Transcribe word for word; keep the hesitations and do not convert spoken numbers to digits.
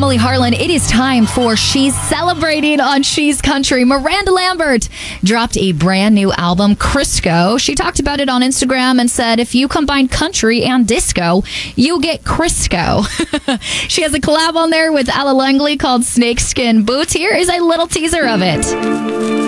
Emily Harlan. It is time for She's Celebrating on She's Country. Miranda Lambert dropped a brand new album, Crisco. She talked about it on Instagram and said, if you combine country and disco, you get Crisco. She has a collab on there with Ella Langley called Snakeskin Boots. Here is a little teaser of it.